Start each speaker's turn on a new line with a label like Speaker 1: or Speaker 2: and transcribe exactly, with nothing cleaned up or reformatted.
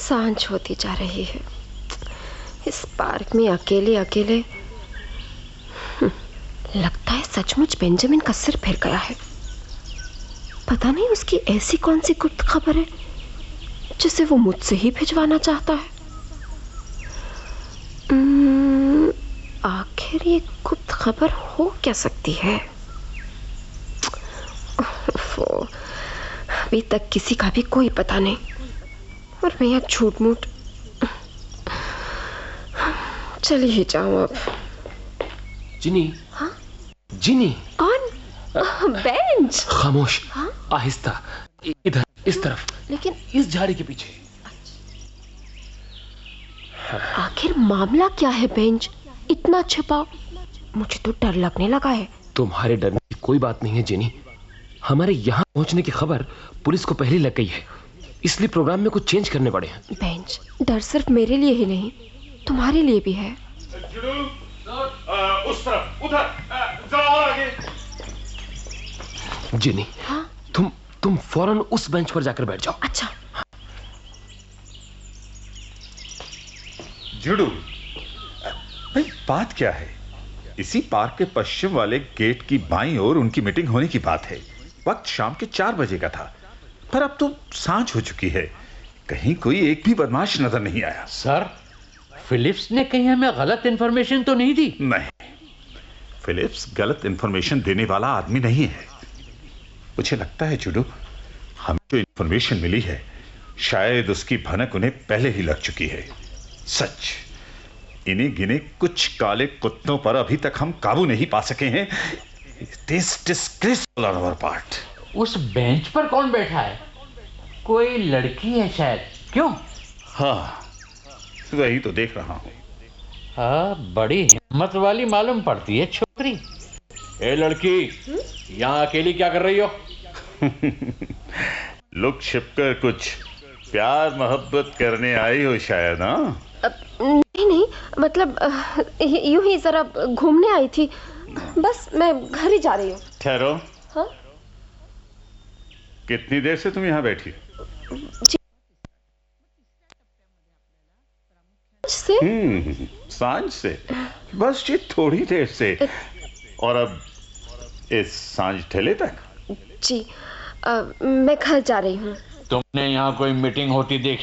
Speaker 1: सांझ होती जा रही है। इस पार्क में अकेले अकेले लगता है सचमुच बेंजामिन का सिर फिर गया है। पता नहीं उसकी ऐसी कौन सी गुप्त खबर है जिसे वो मुझसे ही भिजवाना चाहता है। आखिर ये गुप्त खबर हो क्या सकती है? अभी तक किसी का भी कोई पता नहीं और मैं यहाँ झूठ मूठ चली ही जाऊं अब।
Speaker 2: जिनी।
Speaker 1: हाँ?
Speaker 2: जिनी।
Speaker 1: कौन? बेंच।
Speaker 2: खामोश।
Speaker 1: हाँ?
Speaker 2: आहिस्ता, इधर, इस तरफ।
Speaker 1: लेकिन
Speaker 2: इस झाड़ी के पीछे।
Speaker 1: आखिर मामला क्या है बेंच? इतना छिपा, मुझे तो डर लगने लगा है।
Speaker 2: तुम्हारे डरने की कोई बात नहीं है जिनी। हमारे यहाँ पहुंचने की खबर पुलिस को पहले लग गई है, इसलिए प्रोग्राम में कुछ चेंज करने पड़े हैं।
Speaker 1: बेंच, डर सिर्फ मेरे लिए ही नहीं, तुम्हारे लिए भी है।
Speaker 3: आ, उस तरफ, उधर, जरा और आगे।
Speaker 2: जिनी।
Speaker 1: हाँ?
Speaker 2: तुम तुम फौरन उस बेंच पर जाकर बैठ जाओ।
Speaker 1: अच्छा।
Speaker 3: जुडू, भाई बात क्या है? इसी पार्क के पश्चिम वाले गेट की बाईं ओर उनकी मीटिंग होने की बात है। वक्त शाम के चार बजे का था, पर अब तो सांझ हो चुकी है। कहीं कोई एक भी बदमाश नजर नहीं आया।
Speaker 4: सर, फिलिप्स ने कहीं हमें गलत इंफॉर्मेशन तो नहीं दी?
Speaker 3: नहीं, फिलिप्स गलत इंफॉर्मेशन देने वाला आदमी नहीं है। मुझे लगता है जुडू, हमें जो इंफॉर्मेशन मिली है शायद उसकी भनक उन्हें पहले ही लग चुकी है। सच, इन्हीं गिने कुछ काले कुत्तों पर अभी तक हम काबू नहीं पा सके हैं। It is disgraceful on our part.
Speaker 4: उस बेंच पर कौन बैठा है? कोई लड़की है शायद, क्यों?
Speaker 3: हाँ, वही तो देख रहा हूँ।
Speaker 4: हाँ, बड़ी हिम्मत वाली मालूम पड़ती है छोकरी। ए लड़की, यहाँ अकेली क्या कर रही हो?
Speaker 3: लुक छिपकर कुछ प्यार मोहब्बत करने आई हो शायद। हाँ,
Speaker 1: नहीं नहीं, मतलब यूं ही जरा घूमने आई थी, बस मैं घर ही जा रही हूँ।
Speaker 3: ठहरो।
Speaker 1: हाँ?
Speaker 3: कितनी देर से तुम यहाँ बैठी?
Speaker 1: जी। से?
Speaker 3: हम्म, सांझ से? बस जी थोड़ी देर से। और अब इस सांझ ठेले तक?
Speaker 1: जी, आ, मैं घर जा रही हूँ।
Speaker 4: तुमने यहाँ कोई मीटिंग होती देखी?